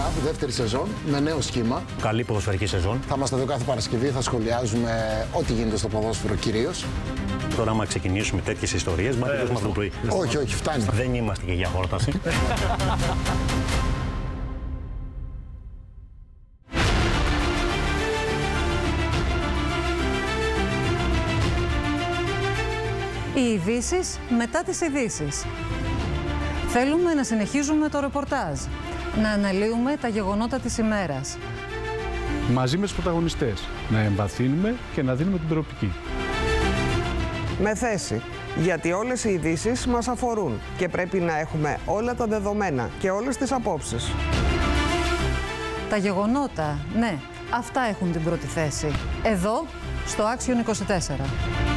δεύτερη σεζόν, με νέο σχήμα. Καλή ποδοσφαιρική σεζόν. Θα είμαστε εδώ κάθε Παρασκευή, θα σχολιάζουμε ό,τι γίνεται στο ποδόσφαιρο κυρίως. Τώρα, άμα ξεκινήσουμε τέτοιες ιστορίες, μα δεν το πρωί. Όχι, όχι, φτάνει. Δεν είμαστε και για χόρταση. Οι ειδήσεις μετά τις ειδήσεις. Θέλουμε να συνεχίζουμε το ρεπορτάζ, να αναλύουμε τα γεγονότα της ημέρας. Μαζί με τους πρωταγωνιστές, να εμβαθύνουμε και να δίνουμε την προοπτική. Με θέση, γιατί όλες οι ειδήσεις μας αφορούν και πρέπει να έχουμε όλα τα δεδομένα και όλες τις απόψεις. Τα γεγονότα, ναι, αυτά έχουν την πρώτη θέση. Εδώ, στο Action 24.